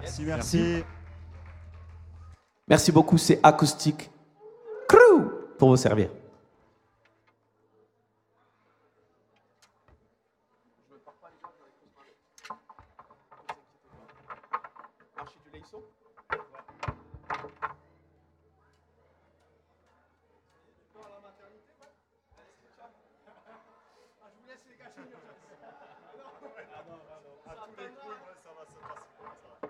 Merci. Merci beaucoup, c'est Acoustic Crew pour vous servir. À tous les coups,